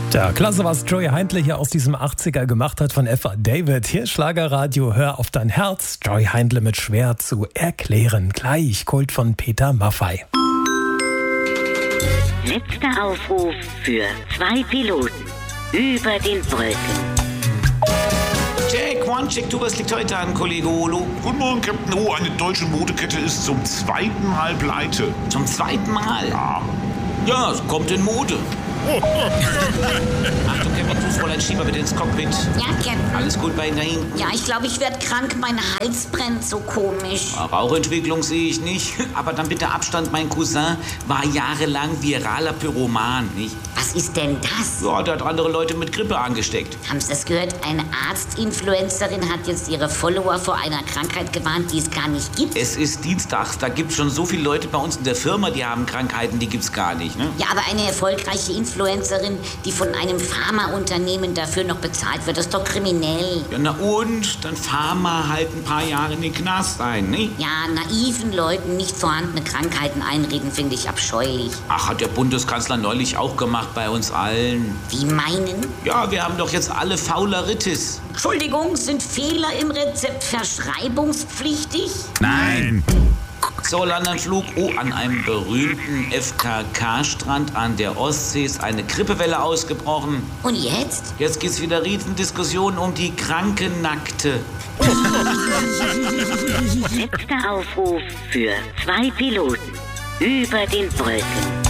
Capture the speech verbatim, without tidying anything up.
Ja, klasse, was Joey Heindle hier aus diesem achtziger gemacht hat von Eva David. Hier Schlagerradio, hör auf dein Herz. Joey Heindle mit schwer zu erklären. Gleich Kult von Peter Maffay. Letzter Aufruf für zwei Piloten über den Wolken. Jack, one, check, du, was liegt heute an, Kollege Olo? Guten Morgen, Captain O. Eine deutsche Modekette ist zum zweiten Mal pleite. Zum zweiten Mal? Ja. Ja, es kommt in Mode. Achtung, Captain, Fußfräulein, Schieber bitte ins Cockpit. Ja, Captain. Alles gut bei Ihnen da hinten? Ja, ich glaube, ich werde krank. Mein Hals brennt so komisch. Ja, Rauchentwicklung sehe ich nicht. Aber dann bitte Abstand, mein Cousin war jahrelang viraler Pyroman, nicht? Was ist denn das? Ja, der hat andere Leute mit Grippe angesteckt. Haben Sie das gehört? Eine Arzt-Influencerin hat jetzt ihre Follower vor einer Krankheit gewarnt, die es gar nicht gibt. Es ist Dienstags, da gibt es schon so viele Leute bei uns in der Firma, die haben Krankheiten, die gibt's gar nicht, ne? Ja, aber eine erfolgreiche Influencerin, die von einem Pharmaunternehmen dafür noch bezahlt wird, das ist doch kriminell. Ja, na und? Dann fahren wir halt ein paar Jahre in den Knast ein, ne? Ja, naiven Leuten nicht vorhandene Krankheiten einreden, finde ich abscheulich. Ach, hat der Bundeskanzler neulich auch gemacht bei uns allen. Wie meinen? Ja, wir haben doch jetzt alle Fauleritis. Entschuldigung, sind Fehler im Rezept verschreibungspflichtig? Nein. So, Landanflug. Oh, an einem berühmten F K K-Strand an der Ostsee ist eine Grippewelle ausgebrochen. Und jetzt? Jetzt gibt's wieder Riesendiskussionen um die kranke Nackte. Letzter Aufruf für zwei Piloten über den Wolken.